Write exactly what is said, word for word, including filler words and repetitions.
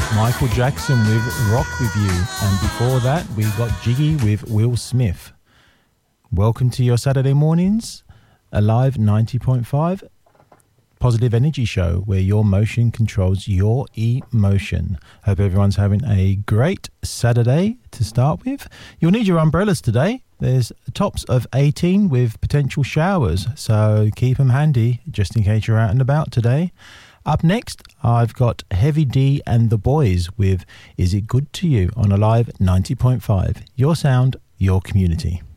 Michael Jackson with Rock With You. And before that, we got Jiggy with Will Smith. Welcome to your Saturday mornings, Alive ninety point five Positive Energy Show, where your motion controls your emotion. Hope everyone's having a great Saturday to start with. You'll need your umbrellas today. There's tops of eighteen with potential showers, so keep them handy just in case you're out and about today. Up next, I've got Heavy D and the Boys with Is It Good to You on Alive ninety point five. Your sound, your community.